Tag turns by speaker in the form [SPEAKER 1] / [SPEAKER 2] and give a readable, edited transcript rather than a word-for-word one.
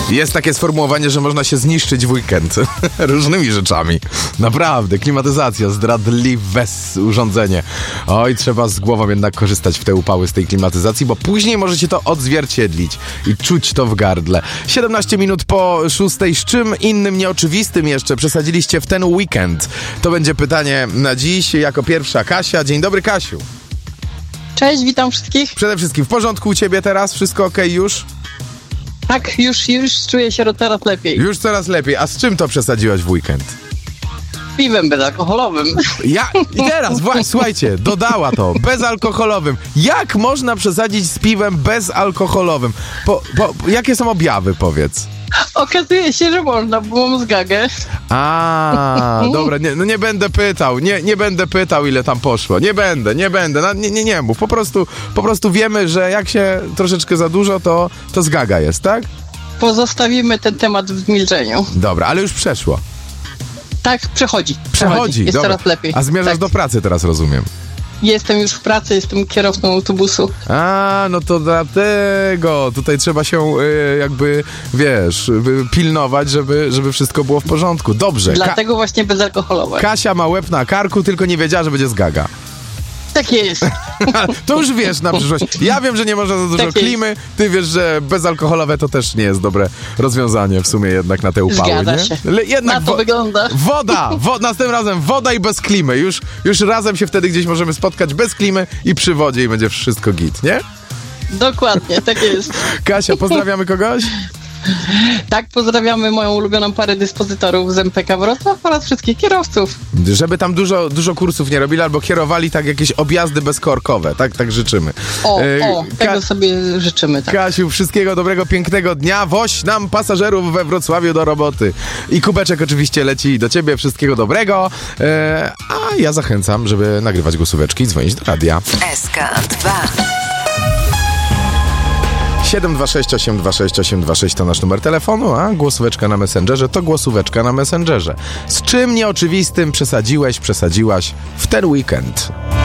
[SPEAKER 1] Jest takie sformułowanie, że można się zniszczyć w weekend różnymi rzeczami. Naprawdę, klimatyzacja, zdradliwe urządzenie. Oj, trzeba z głową jednak korzystać w te upały z tej klimatyzacji, bo później możecie to odzwierciedlić i czuć to w gardle. 17 minut po 6. Z czym innym nieoczywistym jeszcze przesadziliście w ten weekend? To będzie pytanie na dziś. Jako pierwsza Kasia. Dzień dobry, Kasiu.
[SPEAKER 2] Cześć, witam wszystkich.
[SPEAKER 1] Przede wszystkim w porządku u ciebie teraz? Wszystko okej już?
[SPEAKER 2] Tak, już czuję się teraz lepiej.
[SPEAKER 1] Już coraz lepiej. A z czym to przesadziłaś w weekend?
[SPEAKER 2] Piwem bezalkoholowym.
[SPEAKER 1] I teraz, słuchajcie, dodała to, bezalkoholowym. Jak można przesadzić z piwem bezalkoholowym? Jakie są objawy, powiedz?
[SPEAKER 2] Okazuje się, że można, bo mam zgagę.
[SPEAKER 1] Dobra, nie będę pytał, nie będę pytał, ile tam poszło. Nie będę, nie mów. Po prostu wiemy, że jak się troszeczkę za dużo, to zgaga jest, tak?
[SPEAKER 2] Pozostawimy ten temat w milczeniu.
[SPEAKER 1] Dobra, ale już przeszło.
[SPEAKER 2] Tak, przechodzi. Jest
[SPEAKER 1] dobra.
[SPEAKER 2] coraz lepiej.
[SPEAKER 1] A zmierzasz do pracy teraz, rozumiem.
[SPEAKER 2] Jestem już w pracy, jestem kierowcą autobusu.
[SPEAKER 1] No to dlatego. Tutaj trzeba się pilnować, żeby wszystko było w porządku. Dobrze.
[SPEAKER 2] Dlatego właśnie bezalkoholowe.
[SPEAKER 1] Kasia ma łeb na karku, tylko nie wiedziała, że będzie zgaga.
[SPEAKER 2] Tak jest.
[SPEAKER 1] To już wiesz na przyszłość. Ja wiem, że nie można za dużo
[SPEAKER 2] tak
[SPEAKER 1] klimy. Ty wiesz, że bezalkoholowe to też nie jest dobre rozwiązanie w sumie jednak na te upały.
[SPEAKER 2] Zgadza
[SPEAKER 1] nie?
[SPEAKER 2] się.
[SPEAKER 1] Jednak
[SPEAKER 2] na to wygląda.
[SPEAKER 1] Następnym razem woda i bez klimy. Już razem się wtedy gdzieś możemy spotkać bez klimy i przy wodzie i będzie wszystko git, nie?
[SPEAKER 2] Dokładnie, tak jest.
[SPEAKER 1] Kasia, pozdrawiamy kogoś?
[SPEAKER 2] Tak, pozdrawiamy moją ulubioną parę dyspozytorów z MPK Wrocław oraz wszystkich kierowców.
[SPEAKER 1] Żeby tam dużo kursów nie robili albo kierowali tak jakieś objazdy bezkorkowe. Tak życzymy.
[SPEAKER 2] Tego sobie życzymy. Tak.
[SPEAKER 1] Kasiu, wszystkiego dobrego, pięknego dnia. Woź nam pasażerów we Wrocławiu do roboty. I kubeczek oczywiście leci do ciebie. Wszystkiego dobrego. A ja zachęcam, żeby nagrywać głosóweczki i dzwonić do radia.
[SPEAKER 3] SK2
[SPEAKER 1] 726826826 to nasz numer telefonu, a głosóweczka na Messengerze to głosóweczka na Messengerze. Z czym nieoczywistym przesadziłaś w ten weekend?